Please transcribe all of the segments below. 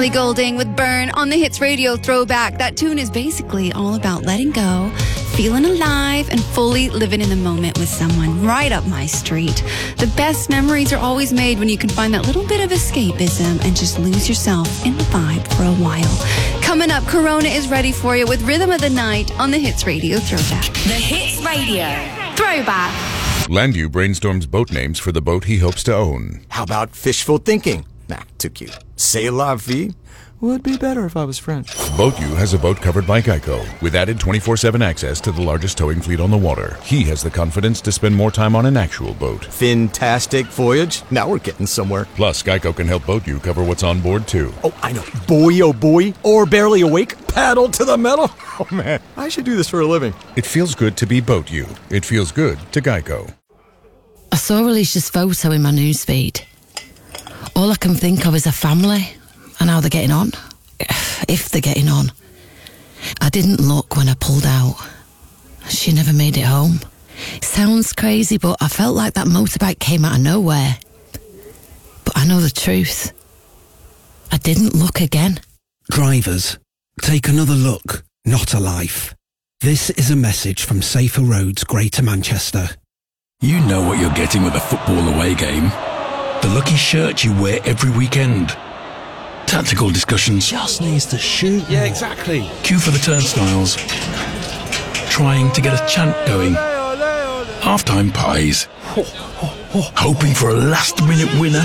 Ellie Goulding with Burn on the Hits Radio Throwback. That tune is basically all about letting go, feeling alive, and fully living in the moment with someone. Right up my street. The best memories are always made when you can find that little bit of escapism and just lose yourself in the vibe for a while. Coming up, Corona is ready for you with Rhythm of the Night on the Hits Radio Throwback. The Hits Radio Throwback. Landu brainstorms boat names for the boat he hopes to own. How about fishful thinking? Nah, too cute. C'est la vie would be better if I was French. BoatU has a boat covered by Geico, with added 24/7 access to the largest towing fleet on the water. He has the confidence to spend more time on an actual boat. Fantastic voyage. Now we're getting somewhere. Plus, Geico can help BoatU cover what's on board, too. Oh, I know. Boy, oh boy. Or barely awake. Paddle to the metal. Oh, man. I should do this for a living. It feels good to be BoatU. It feels good to Geico. I saw Alicia's photo in my newsfeed. All I can think of is a family and how they're getting on. If they're getting on. I didn't look when I pulled out. She never made it home. It sounds crazy, but I felt like that motorbike came out of nowhere. But I know the truth. I didn't look again. Drivers, take another look, not a life. This is a message from Safer Roads, Greater Manchester. You know what you're getting with a football away game. The lucky shirt you wear every weekend. Tactical discussions. Just needs to shoot. Yeah, exactly. Queue for the turnstiles. Trying to get a chant going. Half-time pies. Hoping for a last-minute winner.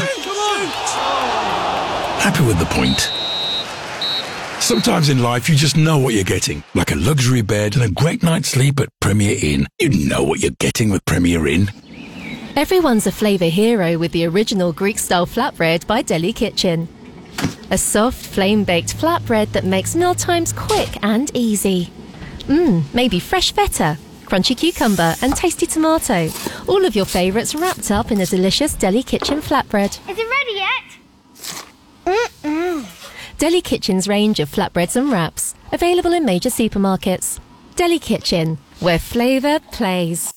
Happy with the point. Sometimes in life you just know what you're getting. Like a luxury bed and a great night's sleep at Premier Inn. You know what you're getting with Premier Inn. Everyone's a flavour hero with the original Greek-style flatbread by Deli Kitchen. A soft, flame-baked flatbread that makes mealtimes quick and easy. Maybe fresh feta, crunchy cucumber and tasty tomato. All of your favourites wrapped up in a delicious Deli Kitchen flatbread. Is it ready yet? Deli Kitchen's range of flatbreads and wraps. Available in major supermarkets. Deli Kitchen, where flavour plays.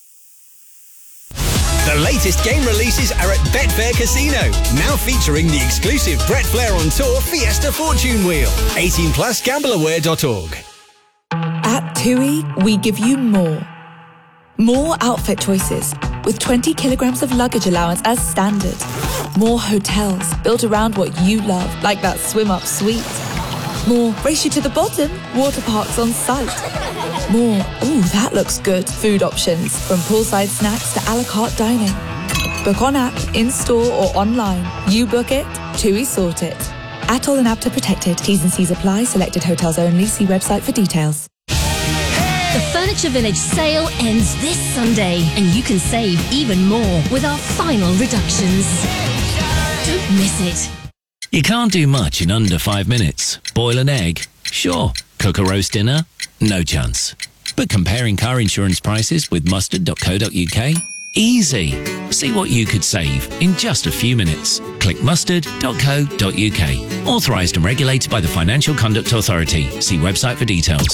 The latest game releases are at Betfair Casino, now featuring the exclusive Brett Flair on Tour Fiesta Fortune Wheel. 18 plus gambleaware.org. At TUI, we give you more. More outfit choices, with 20 kilograms of luggage allowance as standard. More hotels built around what you love, like that swim-up suite. More race you to the bottom, water parks on site. More, ooh, that looks good, food options, from poolside snacks to a la carte dining. Book on app, in-store or online. You book it, TUI sort it. Atoll and APTA protected. T's and C's apply. Selected hotels only. See website for details. The Furniture Village sale ends this Sunday, and you can save even more with our final reductions. Don't miss it. You can't do much in under 5 minutes. Boil an egg? Sure. Cook a roast dinner? No chance. But comparing car insurance prices with mustard.co.uk? Easy. See what you could save in just a few minutes. Click mustard.co.uk. Authorised and regulated by the Financial Conduct Authority. See website for details.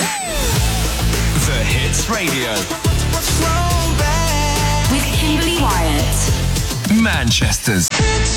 The Hits Radio. With Kimberly Wyatt. Manchester's